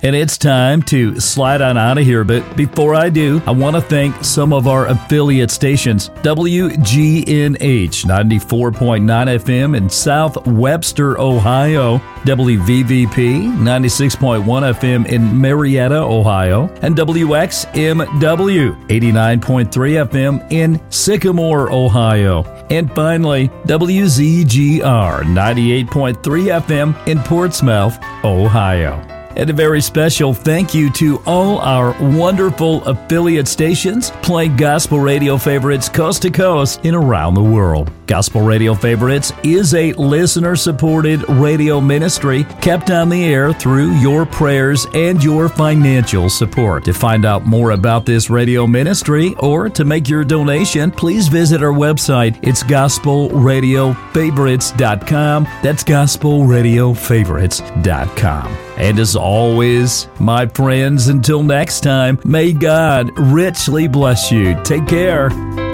And it's time to slide on out of here, but before I do, I want to thank some of our affiliate stations. WGNH 94.9 FM in South Webster, Ohio, WVVP 96.1 FM in Marietta, Ohio, and WXMW 89.3 FM in Sycamore, Ohio. And finally, WZGR 98.3 FM in Portsmouth, Ohio. And a very special thank you to all our wonderful affiliate stations playing gospel radio favorites coast to coast and around the world. Gospel Radio Favorites is a listener-supported radio ministry kept on the air through your prayers and your financial support. To find out more about this radio ministry or to make your donation, please visit our website. It's gospelradiofavorites.com. That's gospelradiofavorites.com. And as always, my friends, until next time, may God richly bless you. Take care.